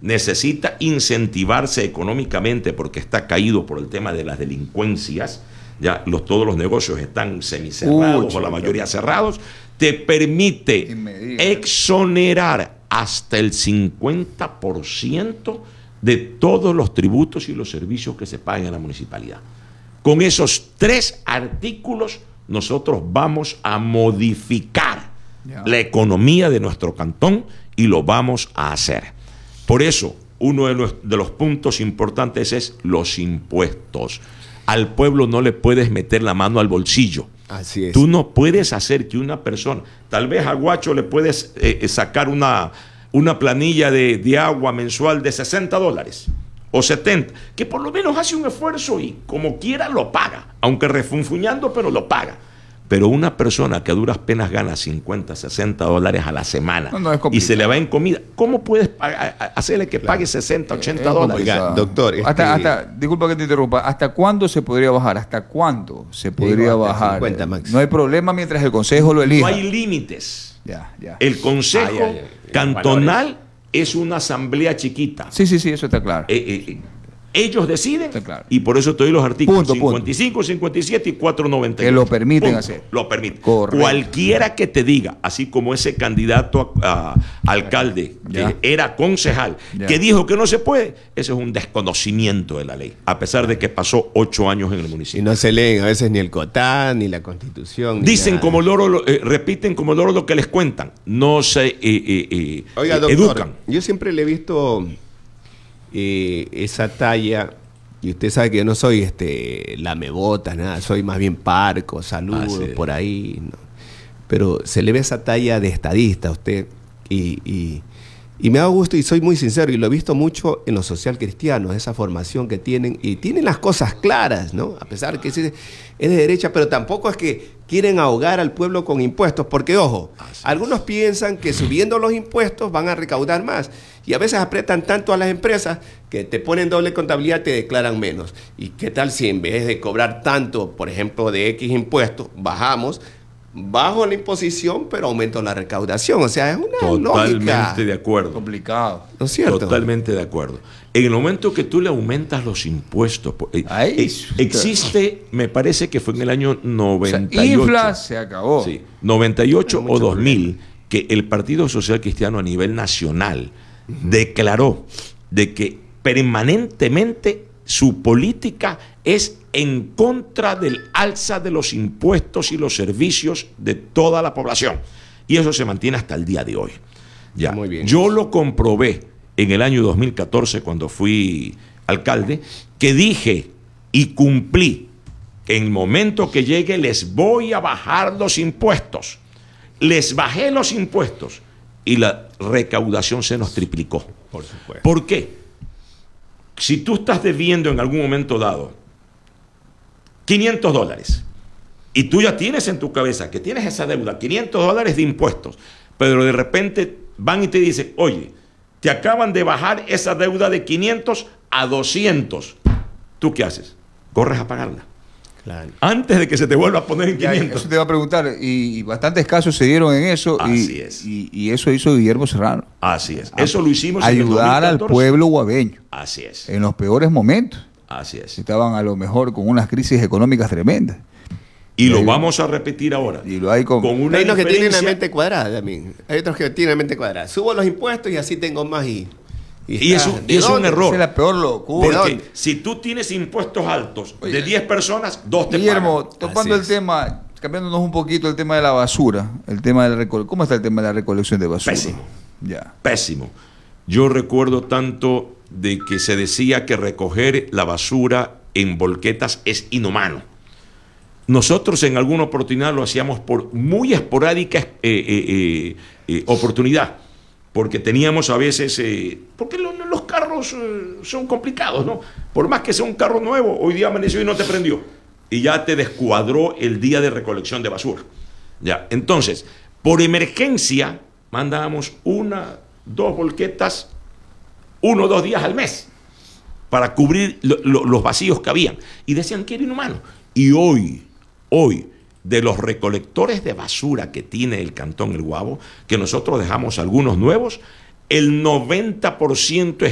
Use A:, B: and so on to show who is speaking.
A: necesita incentivarse económicamente porque está caído por el tema de las delincuencias, ya todos los negocios están semicerrados o la mayoría cerrados, te permite exonerar hasta el 50% de todos los tributos y los servicios que se pagan en la municipalidad. Con esos 3 artículos nosotros vamos a modificar la economía de nuestro cantón y lo vamos a hacer. Por eso, uno de los puntos importantes es los impuestos. Al pueblo no le puedes meter la mano al bolsillo.
B: Así es.
A: Tú no puedes hacer que una persona, tal vez a Guacho le puedes sacar una planilla de agua mensual de $60 o 70, que por lo menos hace un esfuerzo y como quiera lo paga, aunque refunfuñando, pero lo paga. Pero una persona que a duras penas gana $50, $60 a la semana y se le va en comida, ¿cómo puedes hacerle que pague $60, $80?
B: Oiga, doctor,
C: disculpa que te interrumpa, ¿hasta cuándo se podría bajar? ¿Hasta cuándo se podría bajar?
B: 50 max.
C: No hay problema mientras el Consejo lo elija.
A: No hay límites.
C: Ya.
A: El Consejo Cantonal es una asamblea chiquita.
C: Sí, eso está claro.
A: Ellos deciden, y por eso te doy los artículos 55, 57 y 491.
C: Que lo permiten hacer.
A: Lo permiten.
C: Correcto.
A: Cualquiera que te diga, así como ese candidato a alcalde, que era concejal, que dijo que no se puede, eso es un desconocimiento de la ley, a pesar de que pasó 8 años en el municipio.
B: Y no se leen a veces ni el COTAN, ni la Constitución.
A: Dicen como loro, repiten como loro lo que les cuentan. No se
B: Oiga, doctor,
A: educan.
B: Yo siempre le he visto esa talla, y usted sabe que yo no soy lamebotas, nada, soy más bien parco, saludo por ahí, ¿no? Pero se le ve esa talla de estadista a usted, y me da gusto, y soy muy sincero, y lo he visto mucho en los social cristianos, esa formación que tienen, y tienen las cosas claras, ¿no? A pesar que es de derecha, pero tampoco es que quieren ahogar al pueblo con impuestos, porque ojo, algunos piensan que subiendo los impuestos van a recaudar más, y a veces apretan tanto a las empresas que te ponen doble contabilidad y te declaran menos. ¿Y qué tal si en vez de cobrar tanto, por ejemplo, de X impuestos, bajo la imposición, pero aumento la recaudación? O sea, es una
A: totalmente
B: lógica.
A: De acuerdo.
C: Complicado.
B: ¿No es cierto?
A: Totalmente de acuerdo. En el momento que tú le aumentas los impuestos, existe, me parece que fue en el año 98.
C: O sea, infla, se acabó.
A: Sí, 98 o 2000, que el Partido Social Cristiano a nivel nacional declaró de que permanentemente su política es en contra del alza de los impuestos y los servicios de toda la población. Y eso se mantiene hasta el día de hoy. Ya.
B: Muy bien.
A: Yo lo comprobé en el año 2014 cuando fui alcalde, que dije y cumplí, en el momento que llegue les voy a bajar los impuestos. Les bajé los impuestos y la recaudación se nos triplicó.
B: Por supuesto.
A: ¿Por qué? Si tú estás debiendo en algún momento dado $500 y tú ya tienes en tu cabeza que tienes esa deuda, $500 de impuestos, pero de repente van y te dicen, oye, te acaban de bajar esa deuda de 500 a 200. ¿Tú qué haces? Corres a pagarla.
B: Claro.
A: Antes de que se te vuelva a poner en 500.
C: Eso te va a preguntar, y bastantes casos se dieron en eso.
A: Así es.
C: Y eso hizo Guillermo Serrano.
A: Así es. Eso lo hicimos
C: ayudar
A: en el 2014.
C: Al pueblo guabeño.
A: Así es.
C: En los peores momentos.
A: Así es.
C: Estaban a lo mejor con unas crisis económicas tremendas.
A: Y lo vamos a repetir ahora.
C: Y lo hay con
A: una
B: hay unos que tienen la
A: diferencia.
B: mente cuadrada también. Hay otros que tienen la mente cuadrada. Subo los impuestos y así tengo más
A: Y es un error.
C: Esa es la peor locura.
A: Porque si tú tienes impuestos altos de 10 personas, 2 te
C: Guillermo,
A: pagan.
C: topando el tema, cambiándonos un poquito el tema de la basura, el tema de ¿cómo está el tema de la recolección de basura?
A: Pésimo.
C: Ya.
A: Pésimo. Yo recuerdo tanto de que se decía que recoger la basura en volquetas es inhumano. Nosotros en alguna oportunidad lo hacíamos por muy esporádica oportunidad, porque teníamos a veces, porque los carros son complicados, ¿no? Por más que sea un carro nuevo, hoy día amaneció y no te prendió, y ya te descuadró el día de recolección de basura. Ya, entonces, por emergencia, mandábamos 1, 2 volquetas, 1 o 2 días al mes, para cubrir los vacíos que habían, y decían que era inhumano. Y hoy, de los recolectores de basura que tiene el Cantón El Guabo, que nosotros dejamos algunos nuevos, el 90%